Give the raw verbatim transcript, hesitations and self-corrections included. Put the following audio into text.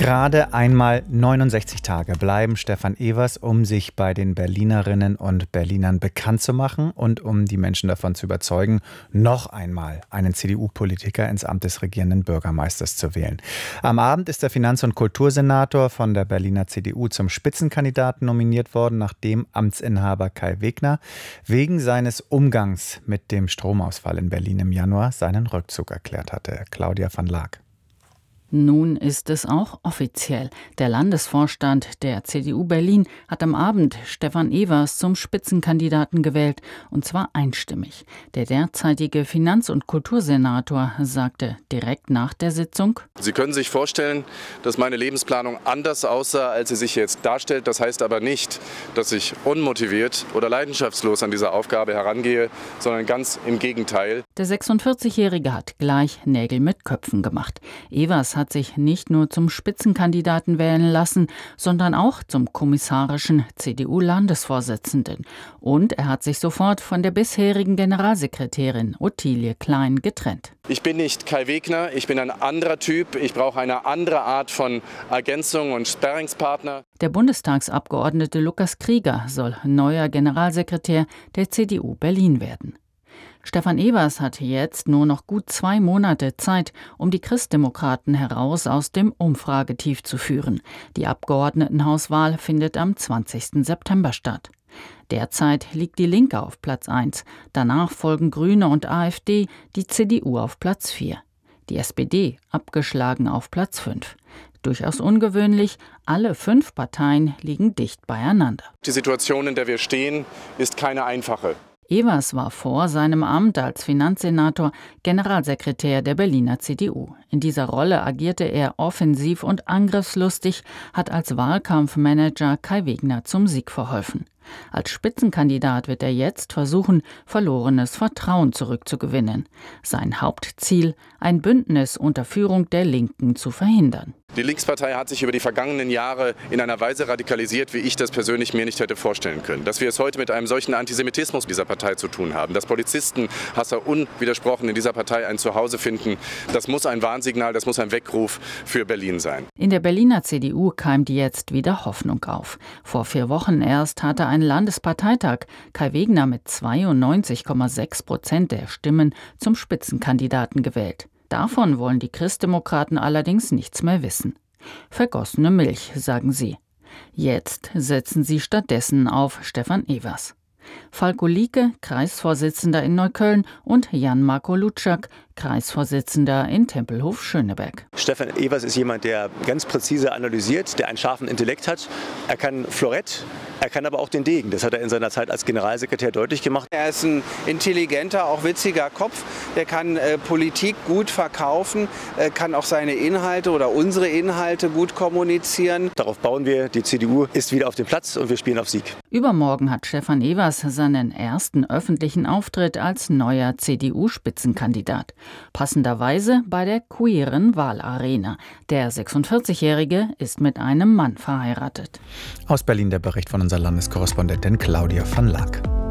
Gerade einmal neunundsechzig Tage bleiben Stefan Evers, um sich bei den Berlinerinnen und Berlinern bekannt zu machen und um die Menschen davon zu überzeugen, noch einmal einen C D U-Politiker ins Amt des regierenden Bürgermeisters zu wählen. Am Abend ist der Finanz- und Kultursenator von der Berliner C D U zum Spitzenkandidaten nominiert worden, nachdem Amtsinhaber Kai Wegner wegen seines Umgangs mit dem Stromausfall in Berlin im Januar seinen Rückzug erklärt hatte. Claudia van Laak. Nun ist es auch offiziell. Der Landesvorstand der C D U Berlin hat am Abend Stefan Evers zum Spitzenkandidaten gewählt, und zwar einstimmig. Der derzeitige Finanz- und Kultursenator sagte direkt nach der Sitzung: Sie können sich vorstellen, dass meine Lebensplanung anders aussah, als sie sich jetzt darstellt. Das heißt aber nicht, dass ich unmotiviert oder leidenschaftslos an diese Aufgabe herangehe, sondern ganz im Gegenteil. Der sechsundvierzigjährige hat gleich Nägel mit Köpfen gemacht. Evers hat hat sich nicht nur zum Spitzenkandidaten wählen lassen, sondern auch zum kommissarischen C D U-Landesvorsitzenden. Und er hat sich sofort von der bisherigen Generalsekretärin Ottilie Klein getrennt. Ich bin nicht Kai Wegner, ich bin ein anderer Typ. Ich brauche eine andere Art von Ergänzung und Sparringspartner. Der Bundestagsabgeordnete Lukas Krieger soll neuer Generalsekretär der C D U Berlin werden. Stefan Evers hat jetzt nur noch gut zwei Monate Zeit, um die Christdemokraten heraus aus dem Umfragetief zu führen. Die Abgeordnetenhauswahl findet am zwanzigsten September statt. Derzeit liegt die Linke auf Platz eins. Danach folgen Grüne und AfD, die C D U auf Platz vier. Die S P D abgeschlagen auf Platz fünf. Durchaus ungewöhnlich, alle fünf Parteien liegen dicht beieinander. Die Situation, in der wir stehen, ist keine einfache. Evers war vor seinem Amt als Finanzsenator Generalsekretär der Berliner C D U. In dieser Rolle agierte er offensiv und angriffslustig, hat als Wahlkampfmanager Kai Wegner zum Sieg verholfen. Als Spitzenkandidat wird er jetzt versuchen, verlorenes Vertrauen zurückzugewinnen. Sein Hauptziel: ein Bündnis unter Führung der Linken zu verhindern. Die Linkspartei hat sich über die vergangenen Jahre in einer Weise radikalisiert, wie ich das persönlich mir nicht hätte vorstellen können. Dass wir es heute mit einem solchen Antisemitismus dieser Partei zu tun haben, dass Polizisten, Hasser unwidersprochen in dieser Partei ein Zuhause finden, das muss ein Warnsignal, das muss ein Weckruf für Berlin sein. In der Berliner C D U keimt jetzt wieder Hoffnung auf. Vor vier Wochen erst hatte ein Landesparteitag Kai Wegner mit zweiundneunzig Komma sechs Prozent der Stimmen zum Spitzenkandidaten gewählt. Davon wollen die Christdemokraten allerdings nichts mehr wissen. Vergossene Milch, sagen sie. Jetzt setzen sie stattdessen auf Stefan Evers. Falko Lieke, Kreisvorsitzender in Neukölln, und Jan-Marco Lutschak, Kreisvorsitzender in Tempelhof-Schöneberg. Stefan Evers ist jemand, der ganz präzise analysiert, der einen scharfen Intellekt hat. Er kann Florett, er kann aber auch den Degen. Das hat er in seiner Zeit als Generalsekretär deutlich gemacht. Er ist ein intelligenter, auch witziger Kopf. Der kann äh, Politik gut verkaufen, äh, kann auch seine Inhalte oder unsere Inhalte gut kommunizieren. Darauf bauen wir. Die C D U ist wieder auf dem Platz und wir spielen auf Sieg. Übermorgen hat Stefan Evers seinen ersten öffentlichen Auftritt als neuer C D U-Spitzenkandidat. Passenderweise bei der queeren Wahlarena. Der sechsundvierzigjährige ist mit einem Mann verheiratet. Aus Berlin der Bericht von unserer Landeskorrespondentin Claudia van Laak.